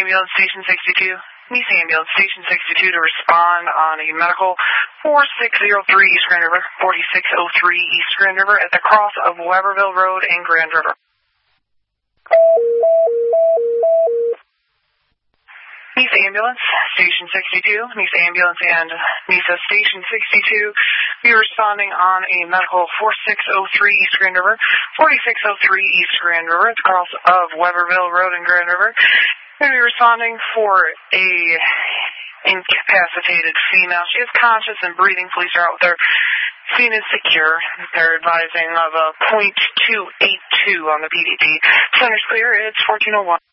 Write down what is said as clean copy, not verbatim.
Ambulance Station 62. Nice Ambulance Station 62 to respond on a medical 4603 East Grand River, 4603 East Grand River at the cross of Weberville Road and Grand River. Nice Ambulance Station 62, Nice Ambulance and NISA Station 62 be responding on a medical 4603 East Grand River, 4603 East Grand River at the cross of Weberville Road and Grand River. We'll be responding for a incapacitated female. She is conscious and breathing. Police are out there. Scene is secure. They're advising of a .282 on the PDP. Center's clear. It's 1401.